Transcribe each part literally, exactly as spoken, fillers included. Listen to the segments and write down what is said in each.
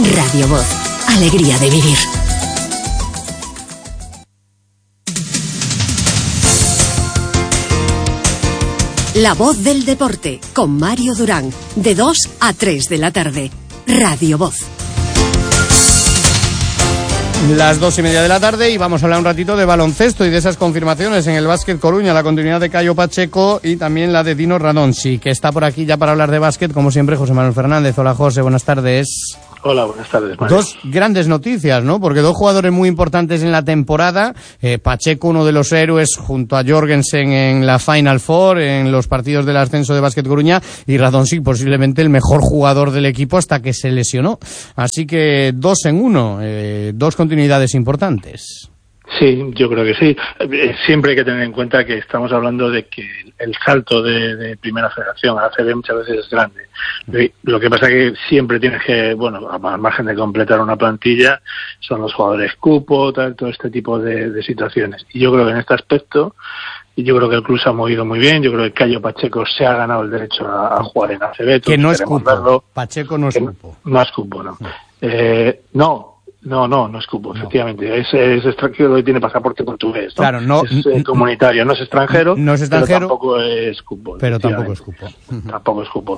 Radio Voz, alegría de vivir. La Voz del Deporte, con Mario Durán, de dos a tres de la tarde. Radio Voz. Las dos y media de la tarde y vamos a hablar un ratito de baloncesto y de esas confirmaciones en el Básquet Coruña, la continuidad de Cayo Pacheco y también la de Dino Radonjic, que está por aquí ya para hablar de básquet, como siempre, José Manuel Fernández. Hola, José, buenas tardes. Hola, buenas tardes, Mario. Dos grandes noticias, ¿no? Porque dos jugadores muy importantes en la temporada, eh, Pacheco, uno de los héroes, junto a Jorgensen en la Final Four, en los partidos del ascenso de Básquet Coruña, y Radonjic, posiblemente el mejor jugador del equipo hasta que se lesionó. Así que dos en uno, eh, dos continuidades importantes. Sí, yo creo que sí. Siempre hay que tener en cuenta que estamos hablando de que el salto de, de primera federación a la C B muchas veces es grande. Lo que pasa es que siempre tienes que, bueno, al margen de completar una plantilla, son los jugadores cupo, tal, todo este tipo de, de situaciones. Y yo creo que en este aspecto, y yo creo que el club se ha movido muy bien. Yo creo que Cayo Pacheco se ha ganado el derecho a, a jugar en A C B. Que no es cupo. Verlo. Pacheco no es cupo. No es cupo, no. No. Eh, no. No, no, no es cupo, efectivamente. No. Es, es extranjero y tiene pasaporte portugués, ¿no? Claro, no. Es eh, comunitario, no es extranjero. No es extranjero. Pero tampoco es cupo. Pero tampoco es cupo. Tampoco es cupo.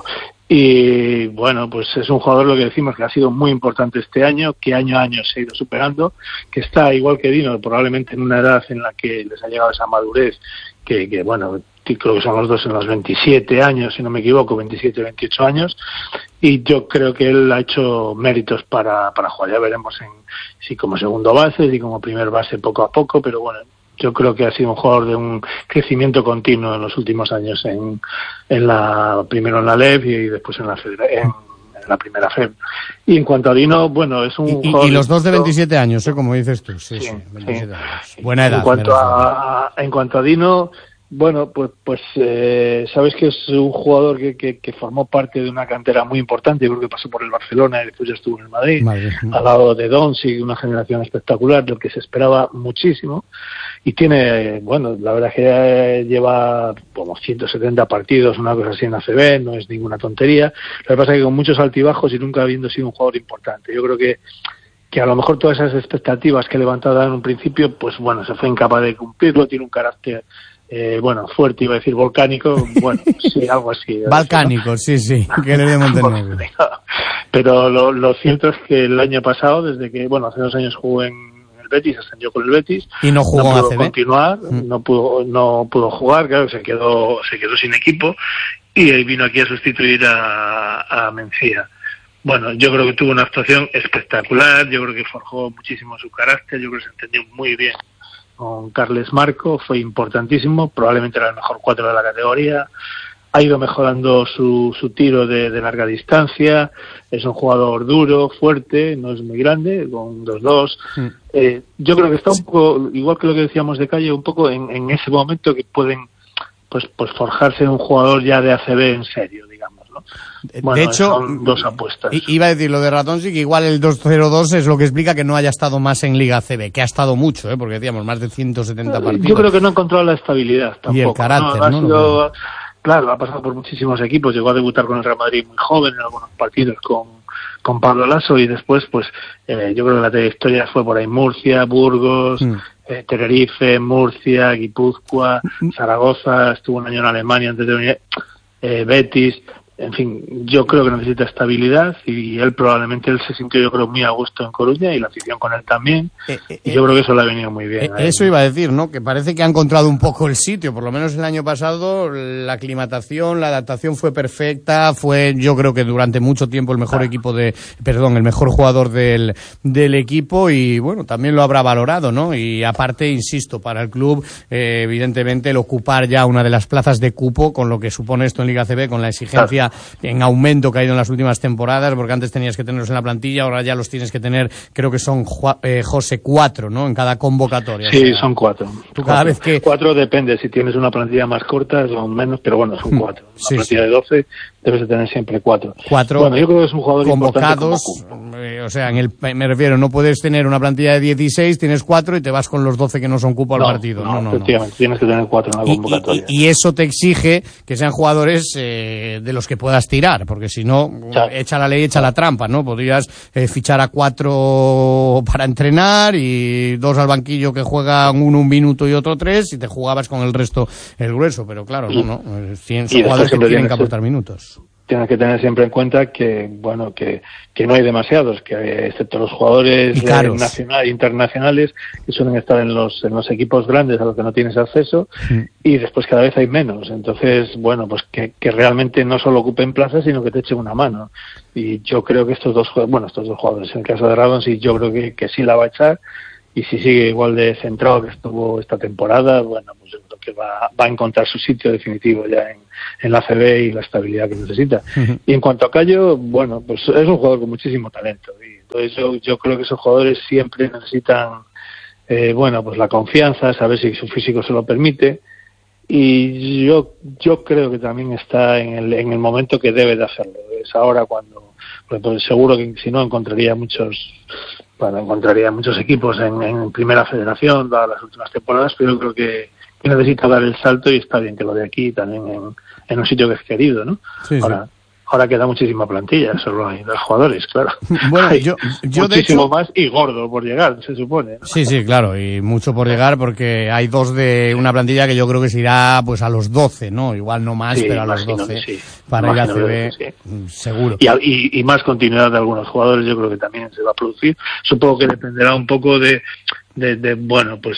Y bueno, pues es un jugador, lo que decimos, que ha sido muy importante este año, que año a año se ha ido superando, que está igual que Dino, probablemente en una edad en la que les ha llegado esa madurez, que, que bueno, creo que son los dos en los veintisiete años, si no me equivoco, veintisiete, veintiocho años, y yo creo que él ha hecho méritos para, para jugar. Ya veremos en, si como segundo base, si como primer base poco a poco, pero bueno, yo creo que ha sido un jugador de un crecimiento continuo en los últimos años, en, en la primero en la L E V y después en la Federación. En la primera F E B. Y en cuanto a Dino, bueno, es un y, jugador... Y los dos de veintisiete años, ¿eh? Como dices tú. Sí, sí, sí, veintisiete sí. años. Buena edad. En cuanto a, en cuanto a Dino, bueno, pues pues eh, sabes que es un jugador que, que, que formó parte de una cantera muy importante. Yo creo que pasó por el Barcelona y después ya estuvo en el Madrid, Madrid. al lado de Doncic, una generación espectacular, lo que se esperaba muchísimo. Y tiene, bueno, la verdad es que lleva como ciento setenta partidos, una cosa así en A C B, no es ninguna tontería. Lo que pasa es que con muchos altibajos y nunca habiendo sido un jugador importante. Yo creo que que a lo mejor todas esas expectativas que levantaba en un principio, pues bueno, se fue incapaz de cumplirlo. Tiene un carácter Eh, bueno, fuerte, iba a decir volcánico, bueno, sí, algo así. Balcánico, ¿no? sí, sí, que eres de Montenegro. Pero lo, lo cierto es que el año pasado, desde que, bueno, hace dos años jugó en el Betis, ascendió con el Betis. Y no jugó no pudo en A C B. continuar, mm. no pudo, no pudo jugar, claro, se quedó, se quedó sin equipo y él vino aquí a sustituir a, a Mencía. Bueno, yo creo que tuvo una actuación espectacular, yo creo que forjó muchísimo su carácter, yo creo que se entendió muy bien con Carles Marco, fue importantísimo, probablemente era el mejor cuatro de la categoría, ha ido mejorando su, su tiro de, de larga distancia, es un jugador duro, fuerte, no es muy grande, con dos dos. Mm. Eh, yo creo que está un poco, igual que lo que decíamos de Calle, un poco en, en ese momento que pueden pues pues forjarse un jugador ya de A C B en serio, digamos, ¿no? Bueno, de hecho, son dos apuestas. Iba a decir lo de Radonjic, que igual el dos cero dos es lo que explica que no haya estado más en Liga A C B, que ha estado mucho, ¿eh? Porque decíamos más de ciento setenta partidos. Yo creo que no ha encontrado la estabilidad tampoco. Y el carácter, ¿no? Ha ¿no? sido, claro, ha pasado por muchísimos equipos, llegó a debutar con el Real Madrid muy joven en algunos partidos con, con Pablo Lasso y después, pues, eh, yo creo que la trayectoria fue por ahí Murcia, Burgos, mm. eh, Tenerife, Murcia, Guipúzcoa, mm. Zaragoza, estuvo un año en Alemania antes de venir, eh, Betis. En fin, yo creo que necesita estabilidad y él probablemente él se sintió, yo creo, muy a gusto en Coruña y la afición con él también. Eh, eh, y yo creo que eso le ha venido muy bien. Eh, eso iba a decir, ¿no? Que parece que ha encontrado un poco el sitio. Por lo menos el año pasado la aclimatación, la adaptación fue perfecta. Fue, yo creo que durante mucho tiempo el mejor ah. equipo de, perdón, el mejor jugador del, del equipo y bueno, también lo habrá valorado, ¿no? Y aparte, insisto, para el club, eh, evidentemente el ocupar ya una de las plazas de cupo, con lo que supone esto en Liga A C B, con la exigencia en aumento que ha ido en las últimas temporadas, porque antes tenías que tenerlos en la plantilla, ahora ya los tienes que tener, creo que son, eh, José, cuatro, ¿no? En cada convocatoria. Sí, o sea, son cuatro. Tú cada cuatro. vez que... Cuatro depende, si tienes una plantilla más corta son menos, pero bueno, son cuatro. Una sí, plantilla sí. de doce debes de tener siempre cuatro. Cuatro bueno, yo creo que es un jugador convocados, importante eh, o sea, en el, me refiero, no puedes tener una plantilla de dieciséis, tienes cuatro y te vas con los doce que no son cupo al no, partido. No, no, no. Efectivamente, no. Tienes que tener cuatro en la convocatoria. Y, y, y eso te exige que sean jugadores eh, de los que puedas tirar, porque si no, claro. echa la ley, echa la trampa, ¿no? Podrías eh, fichar a cuatro para entrenar y dos al banquillo que juegan uno un minuto y otro tres y te jugabas con el resto el grueso, pero claro, no, no. cien jugadores que tienen que aportar minutos. Tienes que tener siempre en cuenta que, bueno, que, que no hay demasiados, que excepto los jugadores nacionales e internacionales que suelen estar en los, en los equipos grandes a los que no tienes acceso, mm. y después cada vez hay menos. Entonces, bueno, pues que, que realmente no solo ocupen plazas, sino que te echen una mano. Y yo creo que estos dos, bueno, estos dos jugadores, en el caso de Radon, sí, yo creo que, que sí la va a echar. Y si sigue igual de centrado que estuvo esta temporada, bueno, pues yo creo que va, va a encontrar su sitio definitivo ya en, en la A C B y la estabilidad que necesita. Uh-huh. Y en cuanto a Cayo, bueno, pues es un jugador con muchísimo talento. Y entonces yo, yo creo que esos jugadores siempre necesitan, eh, bueno, pues la confianza, saber si su físico se lo permite. Y yo, yo creo que también está en el, en el momento que debe de hacerlo. Es ahora cuando, pues seguro que si no encontraría muchos, bueno, encontraría muchos equipos en, en primera federación dadas las últimas temporadas, pero yo creo que, que necesita dar el salto y está bien que lo de aquí también en, en un sitio que es querido, ¿no? Sí, ahora, sí. Ahora queda muchísima plantilla, solo hay dos jugadores, claro. Bueno, hay yo, yo muchísimo de hecho, más y gordo por llegar, se supone, ¿no? Sí, sí, claro, y mucho por llegar porque hay dos de una plantilla que yo creo que se irá pues a los doce, ¿no? Igual no más, sí, pero a los doce sí. Para ir a C B, sí. Seguro. Y, y, y más continuidad de algunos jugadores yo creo que también se va a producir. Supongo que dependerá un poco de... De, de bueno pues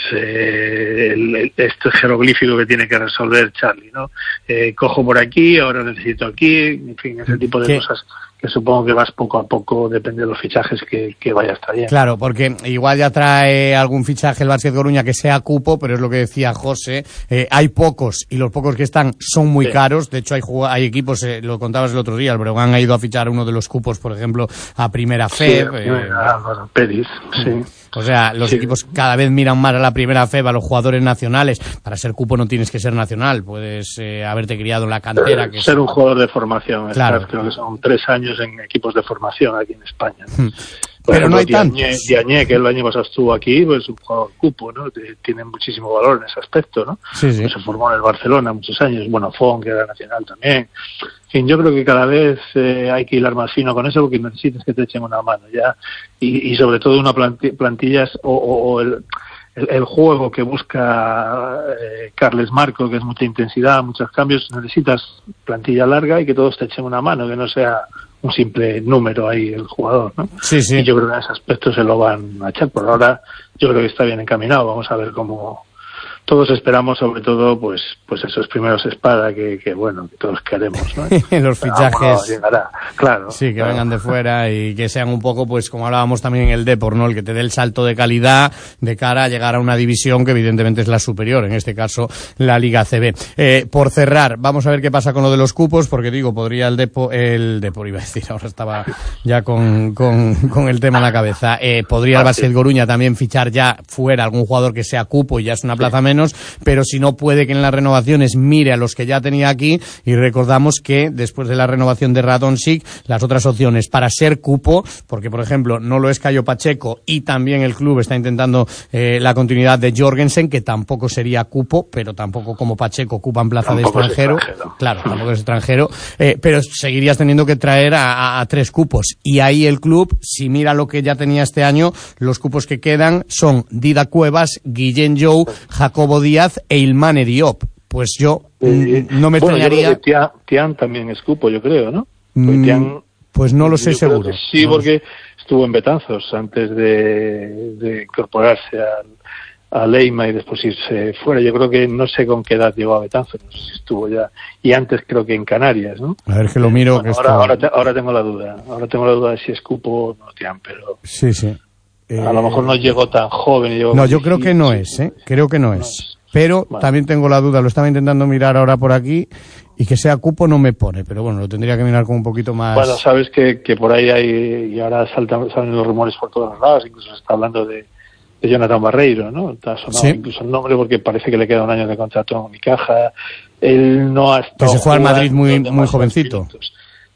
eh, el, el, este jeroglífico que tiene que resolver Charlie, ¿no? Eh, cojo por aquí, ahora necesito aquí, en fin, ese tipo de ¿Qué? cosas que supongo que vas poco a poco, depende de los fichajes que, que vayas trayendo. Claro, porque igual ya trae algún fichaje el Básquet Coruña que sea cupo, pero es lo que decía José, eh, hay pocos y los pocos que están son muy sí. caros. De hecho hay hay equipos, eh, lo contabas el otro día, el Breogán ha ido a fichar uno de los cupos, por ejemplo, a Primera F E B. Sí, eh, ah, bueno, Peris, sí. O sea, los sí. equipos cada vez miran más a la Primera F E B, a los jugadores nacionales. Para ser cupo no tienes que ser nacional, puedes eh, haberte criado en la cantera. Que ser es... un jugador de formación, claro. Estar, creo que son tres años en equipos de formación aquí en España, ¿no? Hmm. Pero no hay tantos. Diagne, que el año pasado estuvo aquí, pues es un jugador cupo, ¿no? Tiene muchísimo valor en ese aspecto, ¿no? Sí, sí. Pues se formó en el Barcelona muchos años, bueno, Fon, que era nacional también. En fin, yo creo que cada vez eh, hay que hilar más fino con eso porque necesitas que te echen una mano ya. Y, y sobre todo una plantilla, plantillas o, o, o el, el, el juego que busca eh, Carles Marco, que es mucha intensidad, muchos cambios, necesitas plantilla larga y que todos te echen una mano, que no sea un simple número ahí el jugador, ¿no? Sí, sí. Y yo creo que en ese aspecto se lo van a echar. Por ahora yo creo que está bien encaminado. Vamos a ver cómo... Todos esperamos, sobre todo, pues pues esos primeros espada que, que bueno, que todos queremos, ¿no? Los fichajes. Llegará, claro. Sí, que claro. vengan de fuera y que sean un poco, pues como hablábamos también en el Depor, ¿no? El que te dé el salto de calidad de cara a llegar a una división que evidentemente es la superior, en este caso la Liga C B. Eh, por cerrar, vamos a ver qué pasa con lo de los cupos, porque digo, podría el Depor, el Depor iba a decir, ahora estaba ya con, con, con el tema en la cabeza, eh, podría el Básquet Coruña también fichar ya fuera algún jugador que sea cupo y ya es una plaza menos, pero si no puede que en las renovaciones mire a los que ya tenía aquí y recordamos que después de la renovación de Radonjic las otras opciones para ser cupo, porque por ejemplo no lo es Cayo Pacheco y también el club está intentando eh, la continuidad de Jorgensen, que tampoco sería cupo, pero tampoco como Pacheco ocupa en plaza tampoco de extranjero, extranjero. Claro, tampoco es extranjero, eh, pero seguirías teniendo que traer a, a, a tres cupos y ahí el club, si mira lo que ya tenía este año, los cupos que quedan son Dida Cuevas, Guillén Jou, Jacobo Díaz e Ilmane Diop. Pues yo eh, no me bueno, extrañaría... Yo creo que Tian también es cupo, yo creo, ¿no? Mm, Tian, pues no lo sé seguro. Sí, no porque estuvo en Betanzos antes de, de incorporarse a, a Leima y después irse fuera. Yo creo que no sé con qué edad llegó a Betanzos, no sé si estuvo ya. Y antes creo que en Canarias, ¿no? A ver que lo miro. Bueno, que ahora, esto... ahora, te, ahora tengo la duda. Ahora tengo la duda de si es cupo o no Tian, pero... Sí, sí. Eh... A lo mejor no llegó tan joven. Llegó no, yo creo que no es, ¿eh? Creo que no es. Pero bueno, también tengo la duda, lo estaba intentando mirar ahora por aquí, y que sea cupo no me pone, pero bueno, lo tendría que mirar con un poquito más... Bueno, sabes que, que por ahí hay, y ahora saltan, salen los rumores por todos los lados, incluso se está hablando de, de Jonathan Barreiro, ¿no? Está sonado ¿sí? Incluso el nombre porque parece que le queda un año de contrato en Unicaja. Él no ha estado... Que se fue al Madrid muy, muy jovencito. Minutos.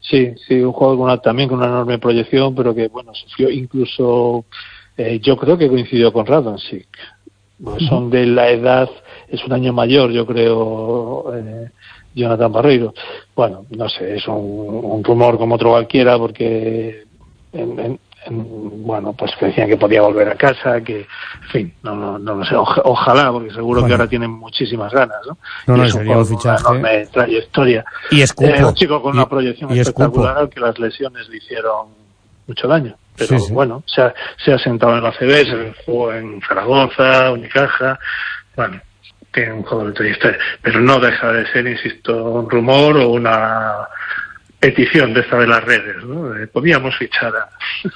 Sí, sí, un jugador con una, también con una enorme proyección, pero que, bueno, sufrió incluso, eh, yo creo que coincidió con Radonjic. Pues son de la edad, es un año mayor, yo creo, eh, Jonathan Barreiro. Bueno, no sé, es un, un rumor como otro cualquiera, porque, en, en, en, bueno, pues decían que podía volver a casa, que, en fin, no, no, no lo sé, Oja, ojalá, porque seguro bueno. que ahora tienen muchísimas ganas, ¿no? No, no, y es sería un fichaje. Una enorme trayectoria. Y es eh, un chico con y, una proyección espectacular, al que las lesiones le hicieron mucho daño. Pero sí, sí. bueno, se ha, se ha sentado en la C B, se jugó en Zaragoza, Unicaja, bueno, tiene un juego de trayectoria, pero no deja de ser, insisto, un rumor o una petición de esta de las redes, ¿no? De, podíamos fichar a...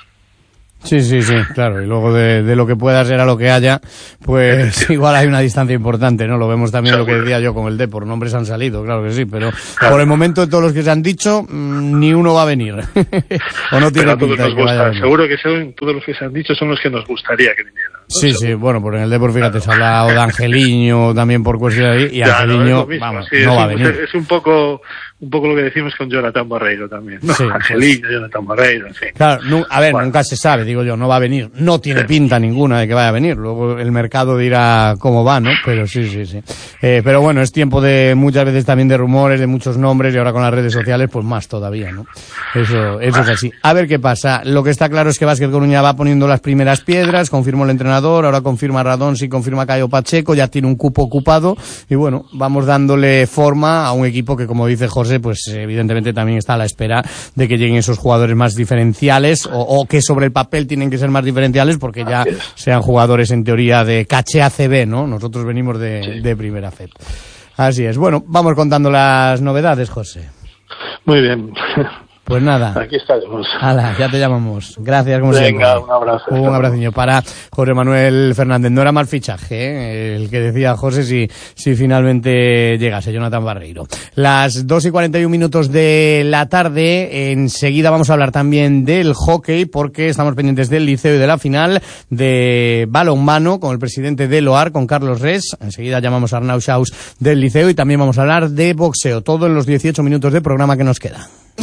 Sí, sí, sí, claro, y luego de, de lo que pueda ser a lo que haya, pues sí. igual hay una distancia importante, ¿no? Lo vemos también sí, lo que decía yo con el Depor, nombres han salido, claro que sí, pero claro. por el momento de todos los que se han dicho, mmm, ni uno va a venir, o no tiene pero pinta todos que nos vaya gusta, seguro que son, todos los que se han dicho son los que nos gustaría que vinieran, ¿no? Sí, seguro. sí, bueno, pues en el Depor, fíjate, claro. se ha hablado de Angeliño también por cuestiones ahí, y ya, Angeliño, no, mismo, vamos, sí, no es va un, a venir. Es un poco... un poco lo que decimos con Jonathan Barreiro también, ¿no? Sí, Angelino, pues, Jonathan Barreiro, en fin. Claro, no, a ver, bueno. nunca se sabe, digo yo, no va a venir, no tiene sí. pinta ninguna de que vaya a venir, luego el mercado dirá cómo va, ¿no? Pero sí, sí, sí. Eh, pero bueno, es tiempo de muchas veces también de rumores, de muchos nombres, y ahora con las redes sociales, pues más todavía, ¿no? Eso, eso es así. A ver qué pasa. Lo que está claro es que Básquet Coruña va poniendo las primeras piedras, confirmó el entrenador, ahora confirma Radonjic, confirma Caio Pacheco, ya tiene un cupo ocupado, y bueno, vamos dándole forma a un equipo que, como dice José, pues evidentemente Evidentemente también está a la espera de que lleguen esos jugadores más diferenciales o, o que sobre el papel tienen que ser más diferenciales porque ya sean jugadores en teoría de caché A C B, ¿no? Nosotros venimos de, sí. de primera F E D. Así es. Bueno, vamos contando las novedades, José. Muy bien. Pues nada. Aquí estaremos. Hala, ya te llamamos. Gracias, como Venga, siempre. un abrazo. Un abrazo para José Manuel Fernández. No era mal fichaje, ¿eh? El que decía José si, si finalmente llegase Jonathan Barreiro. Las dos y cuarenta y un minutos de la tarde. Enseguida vamos a hablar también del hockey porque estamos pendientes del Liceo y de la final de balonmano con el presidente del O A R, con Carlos Res. Enseguida llamamos a Arnau Schaus del Liceo y también vamos a hablar de boxeo. Todo en los dieciocho minutos de programa que nos quedan.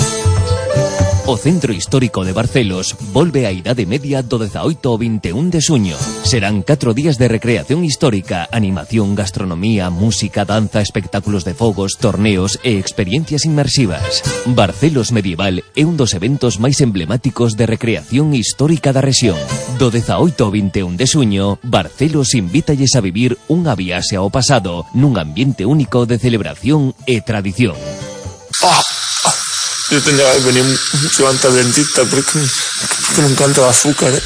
O Centro Histórico de Barcelos volve a Idade Media do dezaoito ao vinte e un de suño. Serán catro días de recreación histórica, animación, gastronomía, música, danza, espectáculos de fogos, torneos e experiencias inmersivas. Barcelos Medieval é un dos eventos máis emblemáticos de recreación histórica da rexión. Do dezaoito ao vinte e un de suño, Barcelos invítalles a vivir unha viaxe ao pasado nun ambiente único de celebración e tradición. Oh. Yo tendría que venir mucho antes al dentista porque, porque me encanta el azúcar, ¿eh?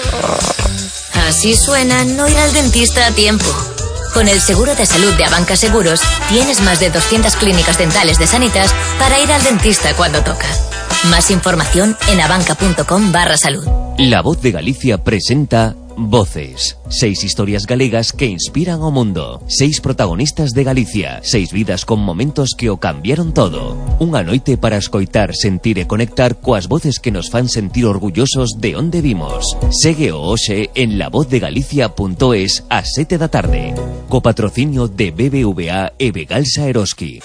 Así suena no ir al dentista a tiempo. Con el seguro de salud de Abanca Seguros tienes más de doscientas clínicas dentales de Sanitas para ir al dentista cuando toca. Más información en abanca.com barra salud. La Voz de Galicia presenta Voces. Seis historias galegas que inspiran ao mundo. Seis protagonistas de Galicia. Seis vidas con momentos que o cambiaron todo. Unha noite para escoitar, sentir e conectar coas voces que nos fan sentir orgullosos de onde vimos. Segue o hoxe en la voz de galicia punto es ás sete da tarde. Co patrocinio de B B V A e Begalsa Eroski.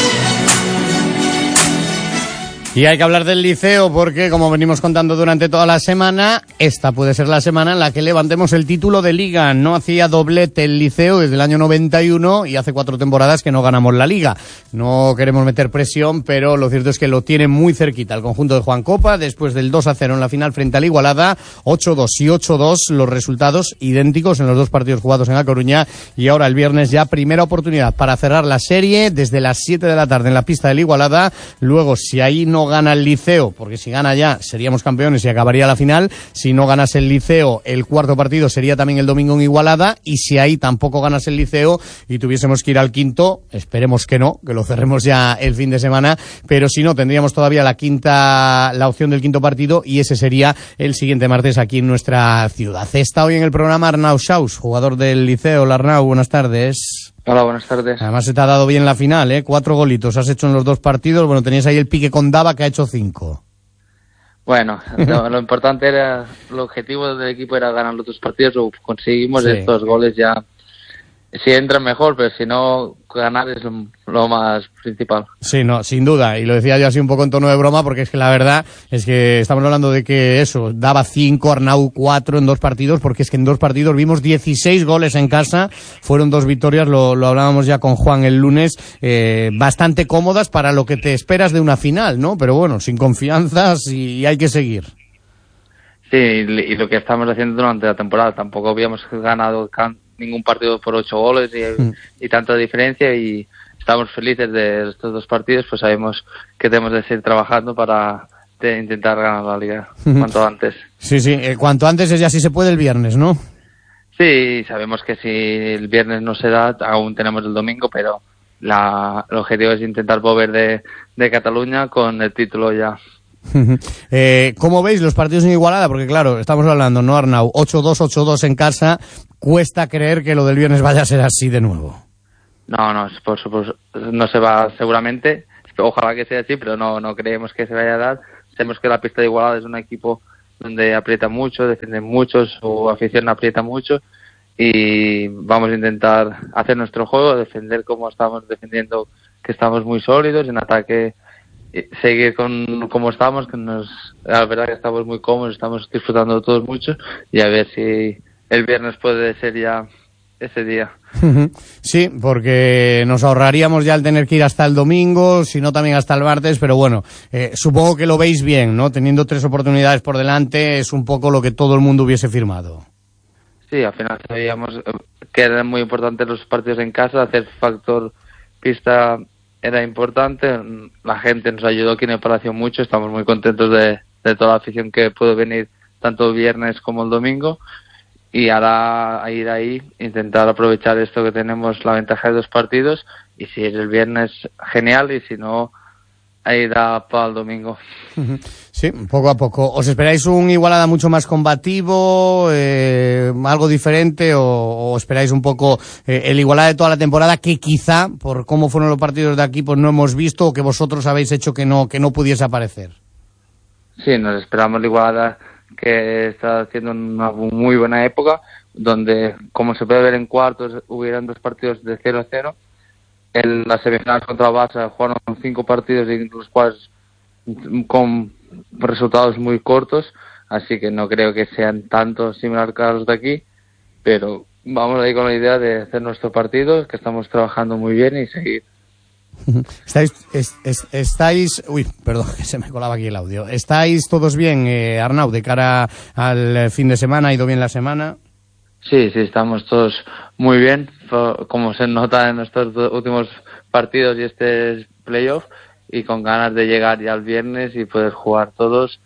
Y hay que hablar del Liceo porque, como venimos contando durante toda la semana, esta puede ser la semana en la que levantemos el título de Liga. No hacía doblete el Liceo desde el año noventa y uno y hace cuatro temporadas que no ganamos la Liga. No queremos meter presión, pero lo cierto es que lo tiene muy cerquita el conjunto de Juan Copa, después del dos a cero en la final frente al Igualada, ocho dos y ocho dos, los resultados idénticos en los dos partidos jugados en A Coruña, y ahora el viernes ya primera oportunidad para cerrar la serie desde las siete de la tarde en la pista del Igualada. Luego, si ahí no gana el Liceo, porque si gana ya seríamos campeones y acabaría la final, si no ganas el Liceo, el cuarto partido sería también el domingo en Igualada, y si ahí tampoco ganas el Liceo y tuviésemos que ir al quinto, esperemos que no, que lo cerremos ya el fin de semana, pero si no, tendríamos todavía la quinta, la opción del quinto partido, y ese sería el siguiente martes aquí en nuestra ciudad. Está hoy en el programa Arnau Schaus, jugador del Liceo. Hola, Arnau, buenas tardes. Hola, buenas tardes. Además se te ha dado bien la final, ¿eh? Cuatro golitos has hecho en los dos partidos. Bueno, tenías ahí el pique con Dava, que ha hecho cinco. Bueno, lo, lo importante era, el objetivo del equipo era ganar los dos partidos, lo conseguimos, sí. Estos goles ya si entran mejor, pero si no, ganar es lo, lo más principal. Sí, no, sin duda, y lo decía yo así un poco en tono de broma, porque es que la verdad es que estamos hablando de que eso, daba cinco, Arnau cuatro en dos partidos, porque es que en dos partidos vimos dieciséis goles en casa, fueron dos victorias, lo, lo hablábamos ya con Juan el lunes, eh, bastante cómodas para lo que te esperas de una final, ¿no? Pero bueno, sin confianzas y, y hay que seguir. Sí, y lo que estamos haciendo durante la temporada, tampoco habíamos ganado can- ningún partido por ocho goles y, mm. y tanta diferencia, y estamos felices de estos dos partidos, pues sabemos que tenemos que seguir trabajando para de intentar ganar la liga cuanto antes. Sí, sí, eh, cuanto antes es ya si se puede el viernes, ¿no? Sí, sabemos que si el viernes no se da, aún tenemos el domingo, pero la, el objetivo es intentar volver de, de Cataluña con el título ya. eh, ¿Cómo veis los partidos en igualada? Porque claro, estamos hablando, ¿no, Arnau? ocho dos, ocho dos en casa, cuesta creer que lo del viernes vaya a ser así de nuevo. No, no, por supuesto, no se va seguramente, ojalá que sea así, pero no, no creemos que se vaya a dar. Sabemos que la pista de Igualada es un equipo donde aprieta mucho, defiende mucho, su afición aprieta mucho, y vamos a intentar hacer nuestro juego, defender como estamos defendiendo, que estamos muy sólidos en ataque, seguir con como estamos, que nos, la verdad que estamos muy cómodos, estamos disfrutando todos mucho, y a ver si el viernes puede ser ya ese día. Sí, porque nos ahorraríamos ya el tener que ir hasta el domingo, si no también hasta el martes, pero bueno, eh, supongo que lo veis bien, ¿no? Teniendo tres oportunidades por delante, es un poco lo que todo el mundo hubiese firmado. Sí, al final sabíamos que eran muy importantes los partidos en casa, hacer factor pista era importante, la gente nos ayudó aquí en el Palacio mucho, estamos muy contentos de, de toda la afición que pudo venir tanto el viernes como el domingo, y ahora a ir ahí, intentar aprovechar esto que tenemos, la ventaja de dos partidos, y si es el viernes, genial, y si no, a ir a para el domingo. Sí, poco a poco. ¿Os esperáis un Igualada mucho más combativo, eh, algo diferente, o, o esperáis un poco eh, el Igualada de toda la temporada, que quizá, por cómo fueron los partidos de aquí, pues no hemos visto, o que vosotros habéis hecho que no, que no pudiese aparecer? Sí, nos esperamos el Igualada que está haciendo una muy buena época, donde, como se puede ver en cuartos, hubieran dos partidos de cero a cero. En las semifinales contra Barça jugaron cinco partidos, y los cuales con resultados muy cortos, así que no creo que sean tanto similares a los de aquí, pero vamos ahí con la idea de hacer nuestro partido, que estamos trabajando muy bien, y seguir. Estáis, es, es, estáis, uy, perdón, que se me colaba aquí el audio. ¿Estáis todos bien, eh, Arnau, de cara al fin de semana? ¿Ha ido bien la semana? Sí, sí, estamos todos muy bien, como se nota en estos últimos partidos y este playoff, y con ganas de llegar ya el viernes y poder jugar todos.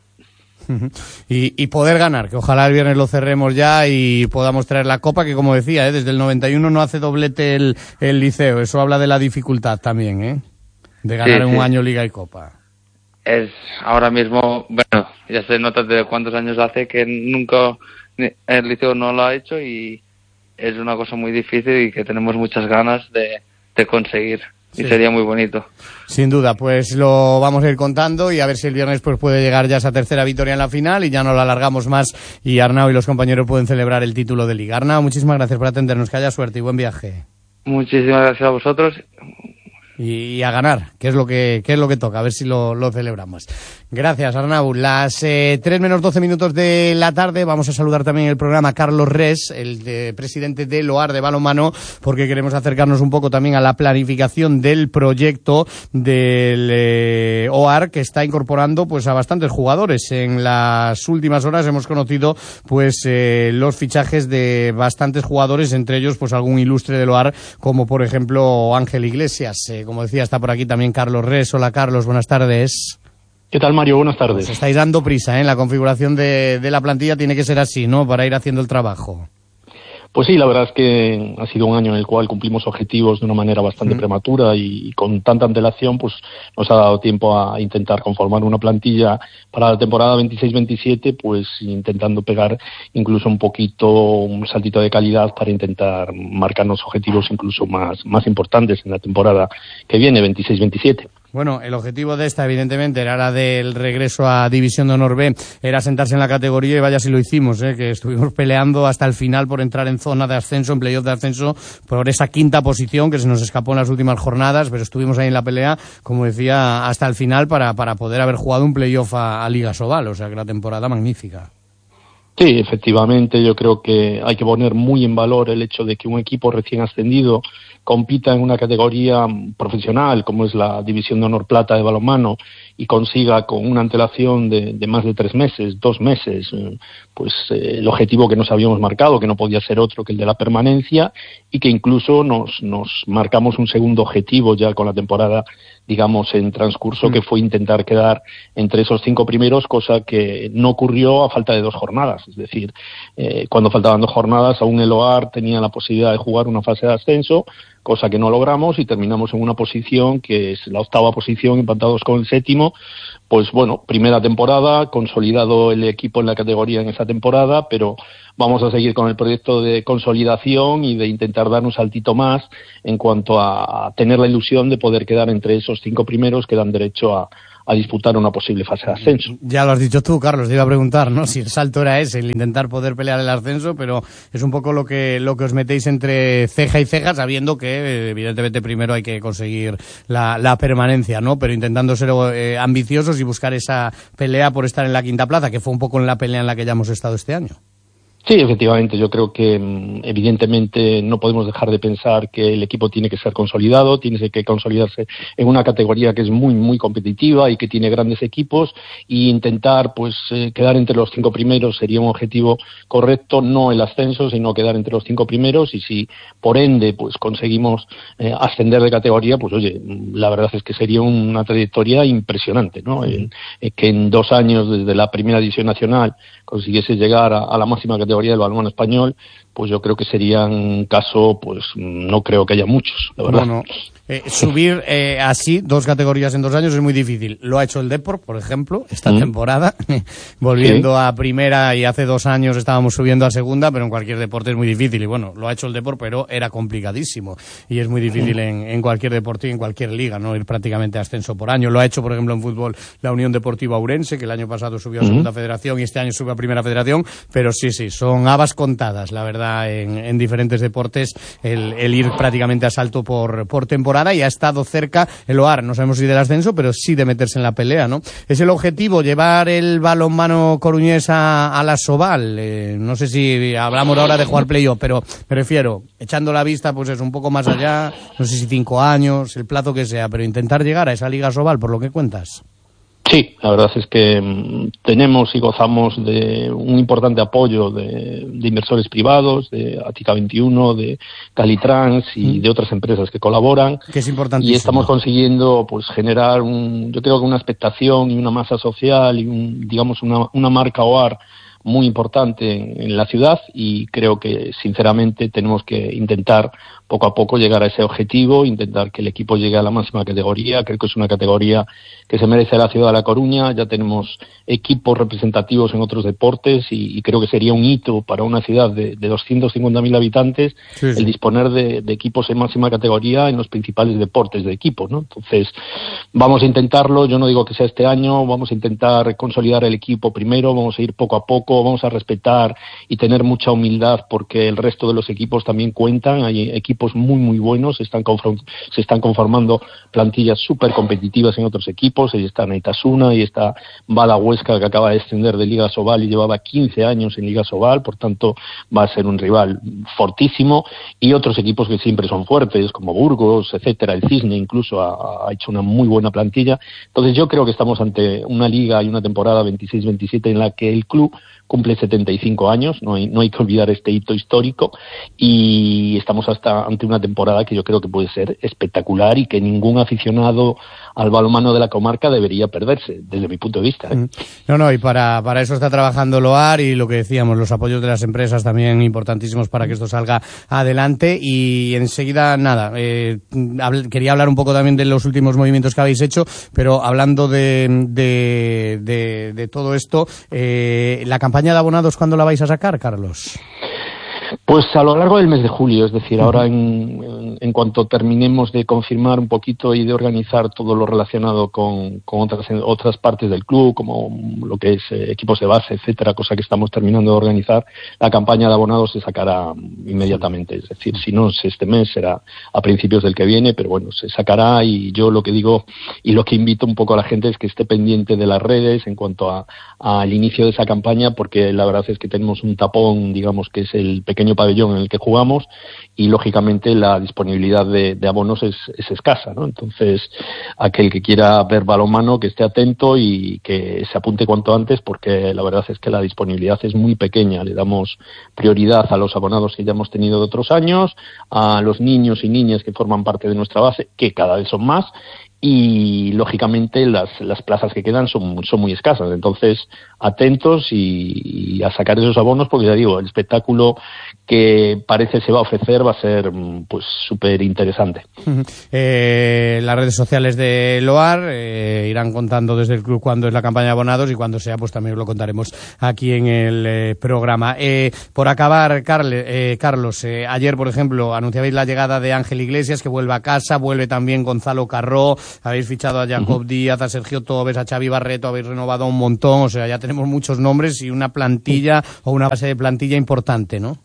Y, y poder ganar, que ojalá el viernes lo cerremos ya y podamos traer la copa, que como decía, ¿eh? desde el noventa y uno no hace doblete el, el Liceo, eso habla de la dificultad también, ¿eh? De ganar sí, en sí. un año Liga y Copa. Es ahora mismo, bueno, ya se nota de cuántos años hace que nunca el Liceo no lo ha hecho, y es una cosa muy difícil y que tenemos muchas ganas de, de conseguir. Sí. Y sería muy bonito. Sin duda, pues lo vamos a ir contando, y a ver si el viernes pues puede llegar ya esa tercera victoria en la final, y ya no la alargamos más, y Arnau y los compañeros pueden celebrar el título de Liga. Arnau, muchísimas gracias por atendernos, que haya suerte y buen viaje. Muchísimas gracias a vosotros. Y a ganar, que es lo que, que es lo que toca, a ver si lo, lo celebramos. Gracias, Arnau. Las eh, tres menos doce minutos de la tarde, vamos a saludar también el programa a Carlos Res, el de, presidente del O A R de balonmano, porque queremos acercarnos un poco también a la planificación del proyecto del eh, O A R, que está incorporando pues a bastantes jugadores. En las últimas horas hemos conocido pues eh, los fichajes de bastantes jugadores, entre ellos pues algún ilustre del O A R, como por ejemplo Ángel Iglesias. Eh, como decía, está por aquí también Carlos Res. Hola, Carlos, buenas tardes. ¿Qué tal, Mario? Buenas tardes. Pues estáis dando prisa, ¿eh? La configuración de, de la plantilla tiene que ser así, ¿no? Para ir haciendo el trabajo. Pues sí, la verdad es que ha sido un año en el cual cumplimos objetivos de una manera bastante mm. prematura, y con tanta antelación pues nos ha dado tiempo a intentar conformar una plantilla para la temporada veintiséis veintisiete, pues intentando pegar incluso un poquito, un saltito de calidad para intentar marcarnos objetivos incluso más, más importantes en la temporada que viene, veintiséis veintisiete. Bueno, el objetivo de esta, evidentemente, era la del regreso a División de Honor B, era sentarse en la categoría y vaya si lo hicimos, ¿eh? Que estuvimos peleando hasta el final por entrar en zona de ascenso, en playoff de ascenso, por esa quinta posición que se nos escapó en las últimas jornadas, pero estuvimos ahí en la pelea, como decía, hasta el final para, para poder haber jugado un playoff a, a Liga Sobal, o sea que la temporada magnífica. Sí, efectivamente, yo creo que hay que poner muy en valor el hecho de que un equipo recién ascendido compita en una categoría profesional como es la División de Honor Plata de balonmano y consiga con una antelación de, de más de tres meses, dos meses, pues eh, el objetivo que nos habíamos marcado, que no podía ser otro que el de la permanencia, y que incluso nos, nos marcamos un segundo objetivo ya con la temporada, digamos, en transcurso, que fue intentar quedar entre esos cinco primeros, cosa que no ocurrió a falta de dos jornadas. Es decir, eh, cuando faltaban dos jornadas, aún el O A R tenía la posibilidad de jugar una fase de ascenso, cosa que no logramos, y terminamos en una posición que es la octava posición, empatados con el séptimo. Pues bueno, primera temporada, consolidado el equipo en la categoría en esa temporada, pero vamos a seguir con el proyecto de consolidación y de intentar dar un saltito más en cuanto a tener la ilusión de poder quedar entre esos cinco primeros que dan derecho a, a disputar una posible fase de ascenso. Ya lo has dicho tú, Carlos, te iba a preguntar, ¿no? Si el salto era ese, el intentar poder pelear el ascenso, pero es un poco lo que lo que os metéis entre ceja y ceja, sabiendo que evidentemente primero hay que conseguir la, la permanencia, ¿no? Pero intentando ser eh, ambiciosos y buscar esa pelea por estar en la quinta plaza, que fue un poco en la pelea en la que ya hemos estado este año. Sí, efectivamente, yo creo que evidentemente no podemos dejar de pensar que el equipo tiene que ser consolidado, tiene que consolidarse en una categoría que es muy, muy competitiva y que tiene grandes equipos, y intentar pues eh, quedar entre los cinco primeros sería un objetivo correcto, no el ascenso, sino quedar entre los cinco primeros, y si por ende pues conseguimos eh, ascender de categoría, pues oye, la verdad es que sería una trayectoria impresionante, ¿no? En, eh, que en dos años desde la primera división nacional consiguiese llegar a, a la máxima categoría del balonmano español, pues yo creo que sería un caso, pues no creo que haya muchos, la verdad. Bueno, eh, subir eh, así dos categorías en dos años es muy difícil. Lo ha hecho el Depor, por ejemplo, esta mm. temporada, volviendo sí. a primera, y hace dos años estábamos subiendo a segunda, pero en cualquier deporte es muy difícil. Y bueno, lo ha hecho el Depor, pero era complicadísimo. Y es muy difícil en, en cualquier deporte y en cualquier liga, ¿no? Ir prácticamente a ascenso por año. Lo ha hecho, por ejemplo, en fútbol la Unión Deportiva Ourense, que el año pasado subió a segunda mm. federación y este año sube a primera federación. Pero sí, sí, son habas contadas, la verdad, en, en diferentes deportes, el, el ir prácticamente a salto por, por temporada. Y ha estado cerca el O A R, no sabemos si del ascenso, pero sí de meterse en la pelea, ¿no? Es el objetivo, llevar el balonmano coruñés a, a la Sobal. Eh, no sé si hablamos ahora de jugar playoff, pero me refiero, echando la vista, pues es un poco más allá, no sé si cinco años, el plazo que sea, pero intentar llegar a esa Liga Sobal, por lo que cuentas. Sí, la verdad es que mmm, tenemos y gozamos de un importante apoyo de, de inversores privados, de Atica veintiuno, de Calitrans y mm. de otras empresas que colaboran. Que es importantísimo. Y estamos consiguiendo pues generar, un, yo creo que una expectación y una masa social y un, digamos una, una marca O A R muy importante en, en la ciudad, y creo que sinceramente tenemos que intentar poco a poco llegar a ese objetivo, intentar que el equipo llegue a la máxima categoría. Creo que es una categoría que se merece la ciudad de La Coruña. Ya tenemos equipos representativos en otros deportes y, y creo que sería un hito para una ciudad de, de doscientos cincuenta mil habitantes sí, sí. el disponer de, de equipos en máxima categoría en los principales deportes de equipo, ¿no? Entonces, vamos a intentarlo. Yo no digo que sea este año, vamos a intentar consolidar el equipo primero, vamos a ir poco a poco, vamos a respetar y tener mucha humildad porque el resto de los equipos también cuentan. Hay equipos muy muy buenos, se están, conform- se están conformando plantillas súper competitivas en otros equipos. Ahí está Neitasuna y está Bada Huesca, que acaba de descender de Liga Sobal y llevaba quince años en Liga Sobal, por tanto va a ser un rival fortísimo, y otros equipos que siempre son fuertes como Burgos, etcétera. El Cisne incluso ha, ha hecho una muy buena plantilla. Entonces yo creo que estamos ante una liga y una temporada veintiséis veintisiete en la que el club cumple setenta y cinco años, no hay, no hay que olvidar este hito histórico, y estamos hasta ante una temporada que yo creo que puede ser espectacular y que ningún aficionado al balonmano de la comarca debería perderse, desde mi punto de vista, ¿eh? No, no, y para, para eso está trabajando el O A R, y lo que decíamos, los apoyos de las empresas también importantísimos para que esto salga adelante. Y enseguida, nada, eh, hab- quería hablar un poco también de los últimos movimientos que habéis hecho, pero hablando de, de, de, de todo esto, eh, la campaña de abonados, ¿cuándo la vais a sacar, Carlos? Pues a lo largo del mes de julio, es decir, ahora en, en, en cuanto terminemos de confirmar un poquito y de organizar todo lo relacionado con, con otras otras partes del club, como lo que es eh, equipos de base, etcétera, cosa que estamos terminando de organizar, la campaña de abonados se sacará inmediatamente. Es decir, si no es este mes, será a principios del que viene, pero bueno, se sacará, y yo lo que digo y lo que invito un poco a la gente es que esté pendiente de las redes en cuanto a al inicio de esa campaña, porque la verdad es que tenemos un tapón, digamos, que es el pequeño pabellón en el que jugamos, y lógicamente la disponibilidad de, de abonos es, es escasa, ¿no? Entonces, aquel que quiera ver balonmano, que esté atento y que se apunte cuanto antes, porque la verdad es que la disponibilidad es muy pequeña. Le damos prioridad a los abonados que ya hemos tenido de otros años, a los niños y niñas que forman parte de nuestra base, que cada vez son más, y lógicamente las, las plazas que quedan son, son muy escasas. Entonces, atentos y, y a sacar esos abonos, porque ya digo, el espectáculo que parece se va a ofrecer va a ser pues súper interesante. Eh, las redes sociales de Loar eh, irán contando desde el club cuándo es la campaña de abonados, y cuando sea pues también lo contaremos aquí en el eh, programa. Eh, por acabar, Carle, eh, Carlos, eh, ayer por ejemplo anunciabais la llegada de Ángel Iglesias, que vuelve a casa, vuelve también Gonzalo Carró, habéis fichado a Jacob uh-huh. Díaz, a Sergio Tobes, a Xavi Barreto, habéis renovado un montón, o sea, ya tenemos muchos nombres y una plantilla o una base de plantilla importante, ¿no?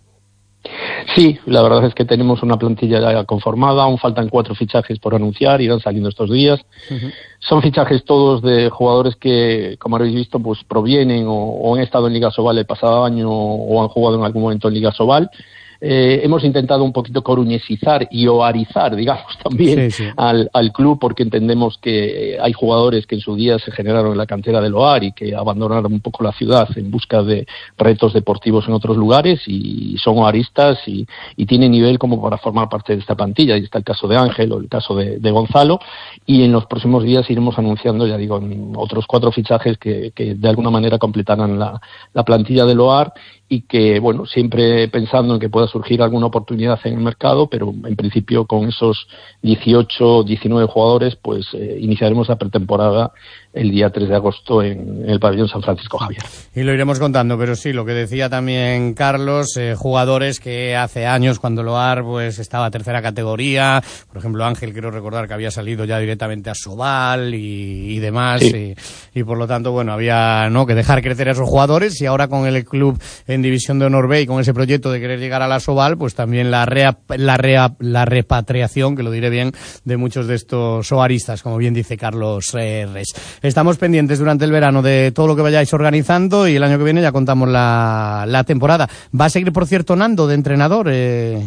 Sí, la verdad es que tenemos una plantilla ya conformada, aún faltan cuatro fichajes por anunciar, irán saliendo estos días. Uh-huh. Son fichajes todos de jugadores que, como habéis visto, pues provienen o, o han estado en Liga Sobal el pasado año o han jugado en algún momento en Liga Sobal. Eh, hemos intentado un poquito coruñesizar y oarizar, digamos, también sí, sí. Al, al club, porque entendemos que hay jugadores que en su día se generaron en la cantera del Oar y que abandonaron un poco la ciudad en busca de retos deportivos en otros lugares, y son oaristas y, y tienen nivel como para formar parte de esta plantilla. Y está el caso de Ángel o el caso de, de Gonzalo, y en los próximos días iremos anunciando, ya digo, otros cuatro fichajes que, que de alguna manera completarán la, la plantilla del Oar, y que, bueno, siempre pensando en que pueda surgir alguna oportunidad en el mercado, pero en principio con esos dieciocho, diecinueve jugadores, pues eh, iniciaremos la pretemporada el día tres de agosto en, en el pabellón San Francisco Javier. Y lo iremos contando, pero sí, lo que decía también Carlos, eh, jugadores que hace años, cuando Loar pues estaba a tercera categoría, por ejemplo Ángel, quiero recordar que había salido ya directamente a Sobal y, y demás, sí. y, y por lo tanto, bueno, había no que dejar crecer a esos jugadores, y ahora con el club en División de Honor B y con ese proyecto de querer llegar a la Sobal, pues también la rea, la, rea, la repatriación, que lo diré bien, de muchos de estos soaristas, como bien dice Carlos eh, Res. Estamos pendientes durante el verano de todo lo que vayáis organizando, y el año que viene ya contamos la, la temporada. ¿Va a seguir, por cierto, Nando de entrenador? Eh...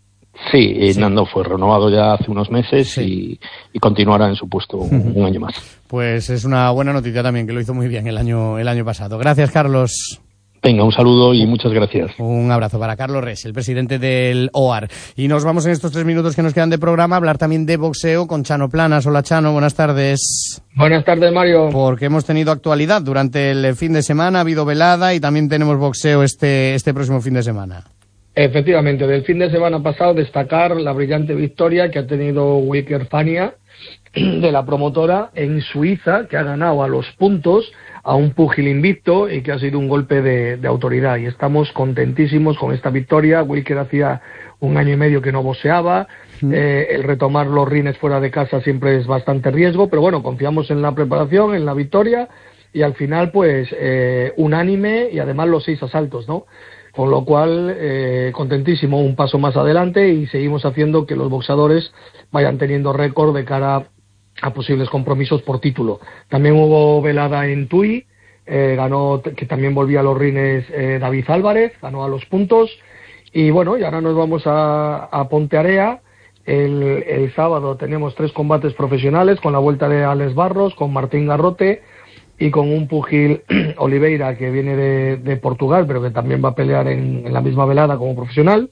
Sí, sí, Nando fue renovado ya hace unos meses sí. y, y continuará en su puesto un, un año más. Pues es una buena noticia también, que lo hizo muy bien el año, el año pasado. Gracias, Carlos. Venga, un saludo y muchas gracias. Un abrazo para Carlos Res, el presidente del Oar. Y nos vamos en estos tres minutos que nos quedan de programa a hablar también de boxeo con Chano Planas. Hola, Chano, buenas tardes. Buenas tardes, Mario. Porque hemos tenido actualidad durante el fin de semana, ha habido velada y también tenemos boxeo este, este próximo fin de semana. Efectivamente, del fin de semana pasado destacar la brillante victoria que ha tenido Wicker Fania de la promotora en Suiza, que ha ganado a los puntos a un púgil invicto y que ha sido un golpe de, de autoridad, y estamos contentísimos con esta victoria. Wicker hacía un año y medio que no boxeaba, mm. eh, el retomar los rines fuera de casa siempre es bastante riesgo, pero bueno, confiamos en la preparación, en la victoria, y al final pues eh, unánime, y además los seis asaltos, ¿no? Con lo cual, eh, contentísimo, un paso más adelante, y seguimos haciendo que los boxeadores vayan teniendo récord de cara a posibles compromisos por título. También hubo velada en Tui, eh, ganó, que también volvía a los rines eh, David Álvarez, ganó a los puntos, y bueno, y ahora nos vamos a, a Pontearea. El, el sábado tenemos tres combates profesionales, con la vuelta de Alex Barros, con Martín Garrote y con un púgil Oliveira, que viene de, de Portugal, pero que también va a pelear en, en la misma velada como profesional.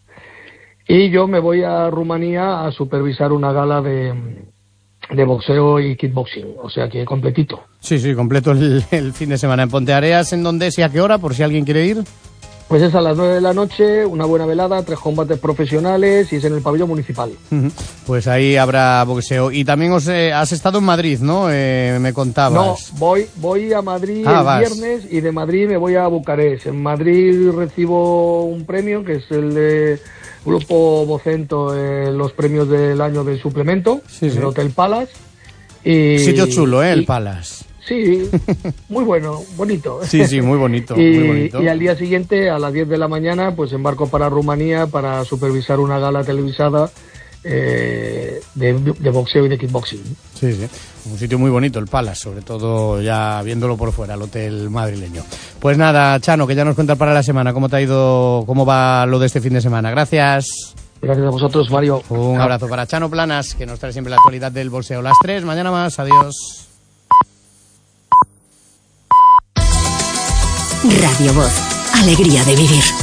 Y yo me voy a Rumanía a supervisar una gala de de boxeo y kickboxing, o sea que completito. Sí, sí, completo el, el fin de semana en Ponteareas. ¿En dónde es y a qué hora, por si alguien quiere ir? Pues es a las nueve de la noche, una buena velada, tres combates profesionales y es en el pabellón municipal. Pues ahí habrá boxeo. Y también os, eh, has estado en Madrid, ¿no? Eh, me contabas. No, voy, voy a Madrid ah, el vas. viernes y de Madrid me voy a Bucarest. En Madrid recibo un premio que es el de Grupo Vocento, eh, los premios del año del suplemento, sí, en sí. el Hotel Palace. Y, sitio chulo, ¿eh? Y, el Palace. Sí, muy bueno, bonito. Sí, sí, muy bonito, y, muy bonito. Y al día siguiente, a las diez de la mañana, pues embarco para Rumanía para supervisar una gala televisada eh, de, de boxeo y de kickboxing. Sí, sí, un sitio muy bonito, el Palace, sobre todo ya viéndolo por fuera, el hotel madrileño. Pues nada, Chano, que ya nos cuentas para la semana cómo te ha ido, cómo va lo de este fin de semana. Gracias. Gracias a vosotros, Mario. Un abrazo para Chano Planas, que nos trae siempre la actualidad del boxeo. Las tres, mañana más, adiós. Radio Voz, alegría de vivir.